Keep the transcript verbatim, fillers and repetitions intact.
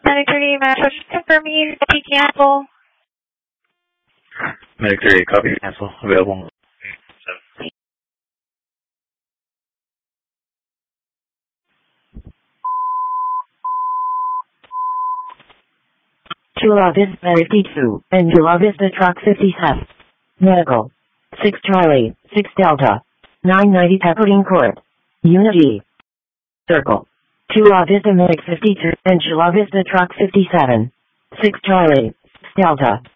Medic three, Metro, just confirm you P cancel. Medic three, copy cancel. Available. Chula Vista fifty-two, and Chula Vista Truck fifty-seven. Medical. six Charlie, six Delta. nine ninety Pepperine Court. Unity. Circle. Chula Vista Medic fifty-two, and Chula Vista Truck fifty-seven. six Charlie, six Delta.